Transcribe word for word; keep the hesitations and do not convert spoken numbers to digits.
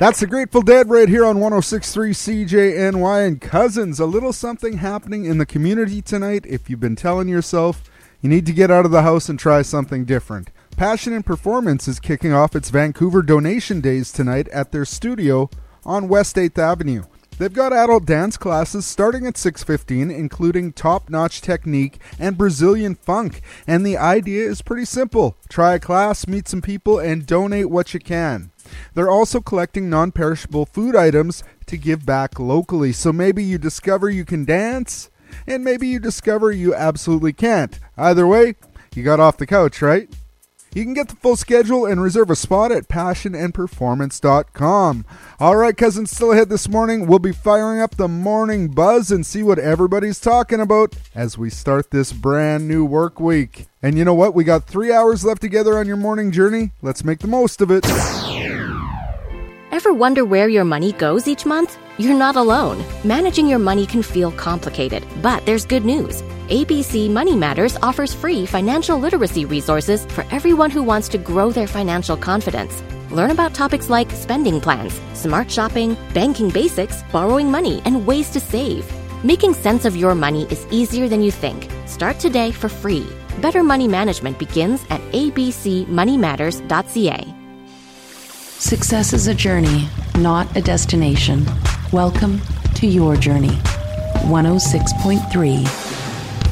That's the Grateful Dead right here on one oh six point three C J N Y. And cousins, a little something happening in the community tonight. If you've been telling yourself you need to get out of the house and try something different. Passion and Performance is kicking off its Vancouver Donation Days tonight at their studio on West eighth Avenue. They've got adult dance classes starting at six fifteen, including top-notch technique and Brazilian funk. And the idea is pretty simple. Try a class, meet some people, and donate what you can. They're also collecting non-perishable food items to give back locally. So maybe you discover you can dance, and maybe you discover you absolutely can't. Either way, you got off the couch, right? You can get the full schedule and reserve a spot at passion and performance dot com. All right, cousins, still ahead this morning. We'll be firing up the morning buzz and see what everybody's talking about as we start this brand new work week. And you know what? We got three hours left together on your morning journey. Let's make the most of it. Ever wonder where your money goes each month? You're not alone. Managing your money can feel complicated, but there's good news. A B C Money Matters offers free financial literacy resources for everyone who wants to grow their financial confidence. Learn about topics like spending plans, smart shopping, banking basics, borrowing money, and ways to save. Making sense of your money is easier than you think. Start today for free. Better money management begins at a b c money matters dot c a. Success is a journey, not a destination. Welcome to your journey. one oh six point three